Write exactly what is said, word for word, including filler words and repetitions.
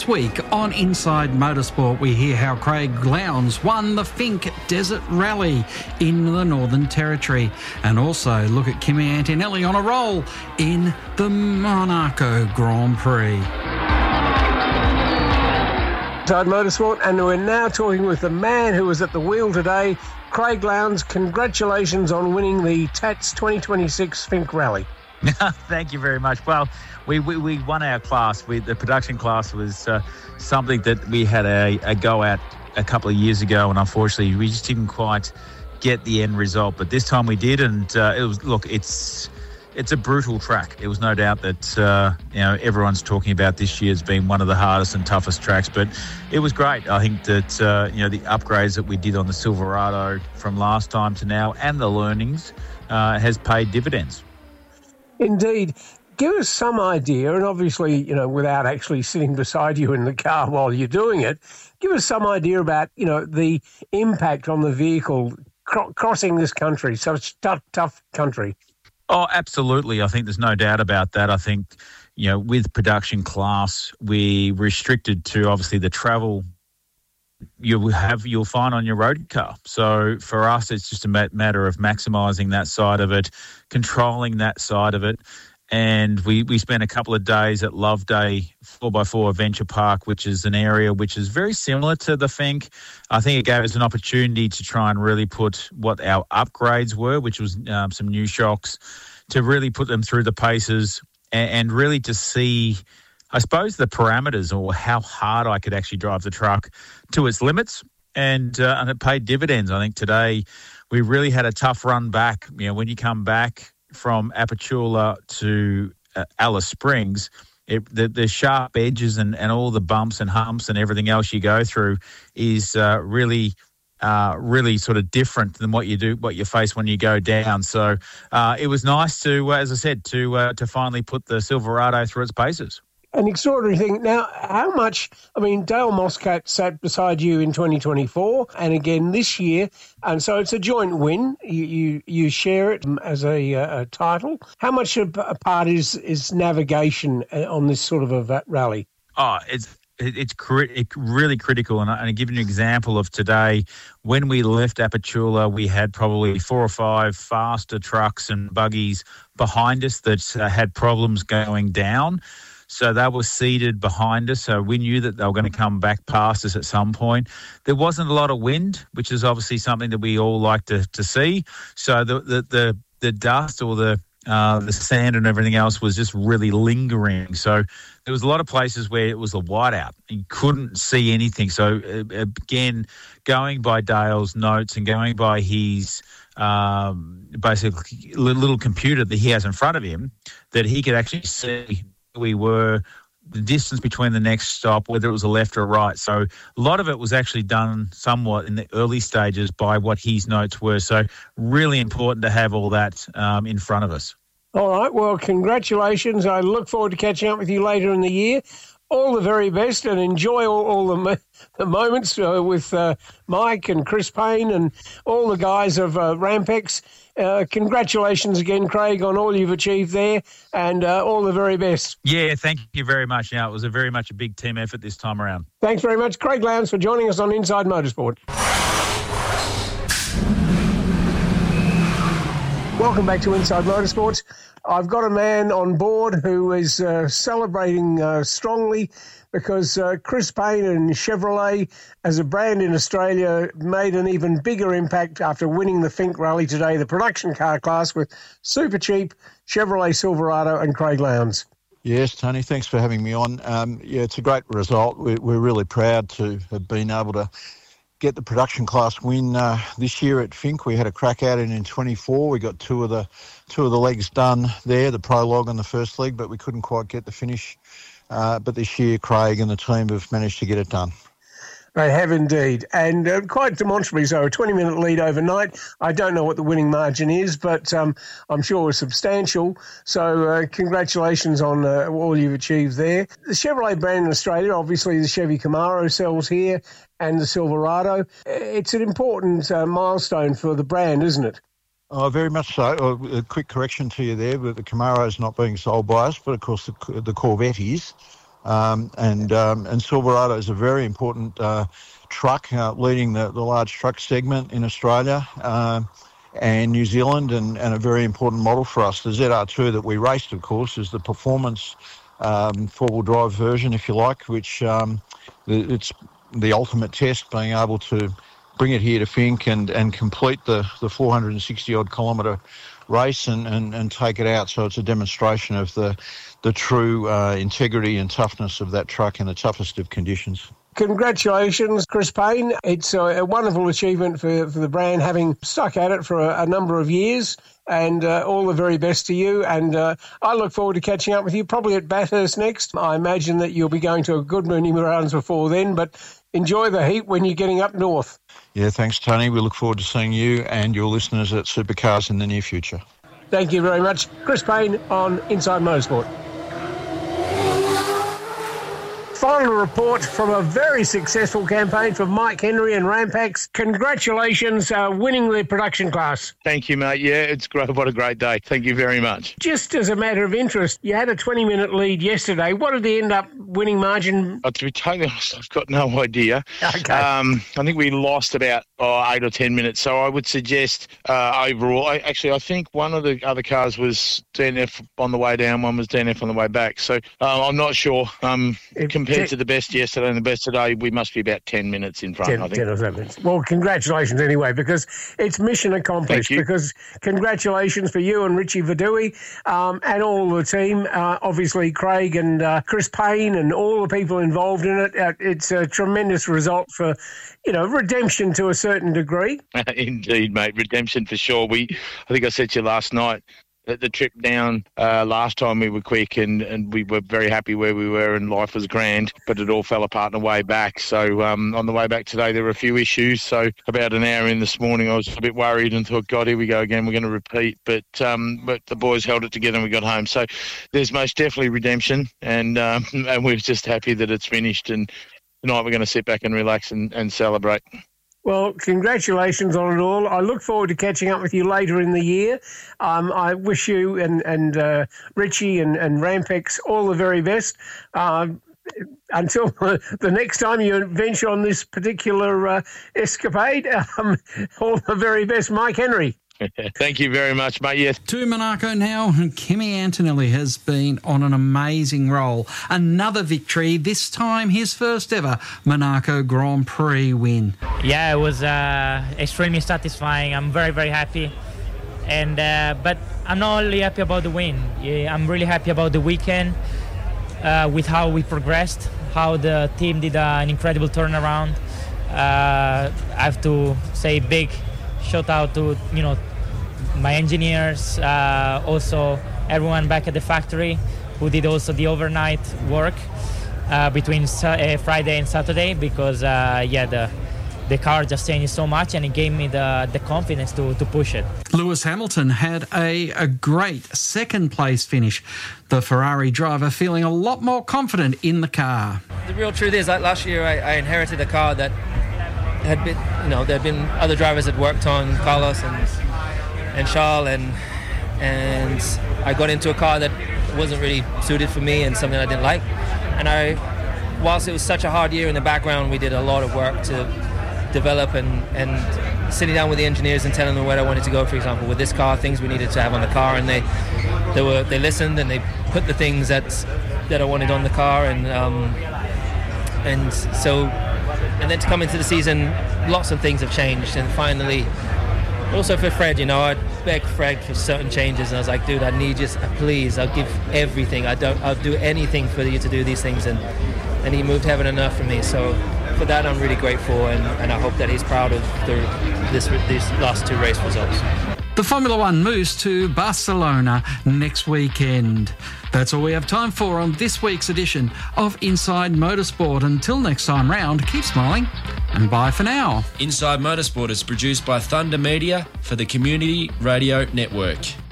week on Inside Motorsport, we hear how Craig Lowndes won the Finke Desert Rally in the Northern Territory, and also look at Kimi Antonelli on a roll in the Monaco Grand Prix. Inside Motorsport, and we're now talking with the man who was at the wheel today, Craig Lowndes. Congratulations on winning the T A T S twenty twenty-six Finke Rally. Thank you very much. Well, we, we, we won our class. We, the production class was uh, something that we had a, a go at a couple of years ago, and unfortunately we just didn't quite get the end result. But this time we did, and uh, it was look, it's it's a brutal track. It was no doubt that uh, you know everyone's talking about this year as being one of the hardest and toughest tracks, but it was great. I think that uh, you know the upgrades that we did on the Silverado from last time to now, and the learnings uh, has paid dividends. Indeed. Give us some idea, and obviously, you know, without actually sitting beside you in the car while you're doing it, give us some idea about, you know, the impact on the vehicle cro- crossing this country, such tough, tough country. Oh, absolutely. I think there's no doubt about that. I think, you know, with production class, we restricted to obviously the travel you have, you'll find on your road car. So for us, it's just a matter of maximising that side of it, controlling that side of it. And we, we spent a couple of days at Love Day four by four Adventure Park, which is an area which is very similar to the Finke. I think it gave us an opportunity to try and really put what our upgrades were, which was um, some new shocks, to really put them through the paces and, and really to see, I suppose, the parameters or how hard I could actually drive the truck to its limits, and uh, and it paid dividends. I think today we really had a tough run back. You know, when you come back from Apachula to uh, Alice Springs, it, the, the sharp edges and, and all the bumps and humps and everything else you go through is uh, really uh, really sort of different than what you do, what you face when you go down. So uh, it was nice to, uh, as I said, to uh, to finally put the Silverado through its paces. An extraordinary thing. Now, how much, I mean, Dale Moscat sat beside you in twenty twenty-four and again this year, and so it's a joint win. You you, you share it as a, a title. How much a part is, is navigation on this sort of a rally? Oh, it's it's really critical. And I'll give you an example of today. When we left Apachula, we had probably four or five faster trucks and buggies behind us that uh, had problems going down. So they were seated behind us, so we knew that they were going to come back past us at some point. There wasn't a lot of wind, which is obviously something that we all like to, to see. So the the the, the dust or the uh, the sand and everything else was just really lingering. So there was a lot of places where it was a whiteout. You couldn't see anything. So uh, again, going by Dale's notes and going by his um, basically little computer that he has in front of him, that he could actually see we were, the distance between the next stop, whether it was a left or a right. So a lot of it was actually done somewhat in the early stages by what his notes were. So really important to have all that um, in front of us. All right. Well, congratulations. I look forward to catching up with you later in the year. All the very best, and enjoy all, all the, mo- the moments uh, with uh, Mike and Chris Payne and all the guys of uh, Rampex. Uh, congratulations again, Craig, on all you've achieved there, and uh, all the very best. Yeah, thank you very much. Now, it was a very much a big team effort this time around. Thanks very much, Craig Lowndes, for joining us on Inside Motorsport. Welcome back to Inside Motorsports. I've got a man on board who is uh, celebrating uh, strongly because uh, Chris Payne and Chevrolet, as a brand in Australia, made an even bigger impact after winning the Finke Rally today, the production car class, with Super Cheap, Chevrolet Silverado and Craig Lowndes. Yes, Tony, thanks for having me on. Um, yeah, it's a great result. We're, we're really proud to have been able to get the production class win uh, this year at Finke. We had a crack at it in twenty-four. We got two of the two of the legs done there, the prologue and the first leg, but we couldn't quite get the finish. Uh, but this year, Craig and the team have managed to get it done. They have indeed, and uh, quite demonstrably so. A twenty-minute lead overnight. I don't know what the winning margin is, but um, I'm sure it was substantial. So uh, congratulations on uh, all you've achieved there. The Chevrolet brand in Australia, obviously the Chevy Camaro sells here, and the Silverado. It's an important uh, milestone for the brand, isn't it? Oh, very much so. Oh, a quick correction to you there, but the Camaro is not being sold by us, but of course the, the Corvette is. Um, and um, and Silverado is a very important uh, truck uh, leading the, the large truck segment in Australia uh, and New Zealand, and, and a very important model for us. The Z R two that we raced, of course, is the performance um, four-wheel drive version, if you like, which um, it's the ultimate test, being able to bring it here to Finke and, and complete the, the four hundred sixty odd kilometre race and, and, and take it out. So it's a demonstration of the the true uh, integrity and toughness of that truck in the toughest of conditions. Congratulations, Chris Payne. It's a, a wonderful achievement for, for the brand, having stuck at it for a, a number of years, and uh, all the very best to you. And uh, I look forward to catching up with you, probably at Bathurst next. I imagine that you'll be going to a good many rounds before then, but enjoy the heat when you're getting up north. Yeah, thanks, Tony. We look forward to seeing you and your listeners at Supercars in the near future. Thank you very much. Chris Payne on Inside Motorsport. Final report from a very successful campaign for Mike Henry and Rampax. Congratulations, uh, winning the production class. Thank you, mate. Yeah, it's great. What a great day. Thank you very much. Just as a matter of interest, you had a twenty-minute lead yesterday. What did the end up winning margin? Uh, to be totally honest, I've got no idea. Okay. Um, I think we lost about oh, eight or ten minutes. So I would suggest uh, overall, I, actually, I think one of the other cars was D N F on the way down, one was D N F on the way back. So uh, I'm not sure. Um, If compared ten, to the best yesterday and the best today, we must be about ten minutes in front, ten, I think. ten or so minutes. Well, congratulations anyway, because it's mission accomplished. Because congratulations for you and Richie Verdui um, and all the team. Uh, obviously, Craig and uh, Chris Payne and all the people involved in it. Uh, it's a tremendous result for, you know, redemption to a certain degree. Indeed, mate. Redemption for sure. We, I think I said to you last night, that the trip down uh, last time we were quick and, and we were very happy where we were and life was grand, but it all fell apart on the way back. So um, on the way back today, there were a few issues. So about an hour in this morning, I was a bit worried and thought, God, here we go again. We're going to repeat. But um, but the boys held it together and we got home. So there's most definitely redemption, and um, and we're just happy that it's finished. And tonight we're going to sit back and relax and, and celebrate. Well, congratulations on it all. I look forward to catching up with you later in the year. Um, I wish you and, and uh, Richie and, and Rampex all the very best. Um, until the next time you venture on this particular uh, escapade, um, all the very best, Mike Henry. Thank you very much, mate. Yes. To Monaco now, Kimi Antonelli has been on an amazing roll. Another victory, this time his first ever Monaco Grand Prix win. Yeah, it was uh, extremely satisfying. I'm very, very happy. And uh, but I'm not only happy about the win. Yeah, I'm really happy about the weekend uh, with how we progressed, how the team did uh, an incredible turnaround. Uh, I have to say big shout out to, you know, my engineers, uh, also everyone back at the factory who did also the overnight work uh, between uh, Friday and Saturday, because uh, yeah, the the car just changed so much and it gave me the, the confidence to, to push it. Lewis Hamilton had a, a great second place finish. The Ferrari driver feeling a lot more confident in the car. The real truth is that last year I, I inherited a car that had been, you know, there had been other drivers that worked on, Carlos and and Charles, and and I got into a car that wasn't really suited for me and something I didn't like. And I, whilst it was such a hard year in the background, we did a lot of work to develop and, and sitting down with the engineers and telling them where I wanted to go, for example, with this car, things we needed to have on the car, and they they were they listened and they put the things that that I wanted on the car, and um, and so and then to come into the season, lots of things have changed, and finally, also for Fred, you know, I begged Fred for certain changes, and I was like, dude, I need you, please, I'll give everything, I don't, I'll do anything for you to do these things, and and he moved heaven and earth for me. So for that, I'm really grateful, and, and I hope that he's proud of the, this these last two race results. The Formula One moves to Barcelona next weekend. That's all we have time for on this week's edition of Inside Motorsport. Until next time round, keep smiling and bye for now. Inside Motorsport is produced by Thunder Media for the Community Radio Network.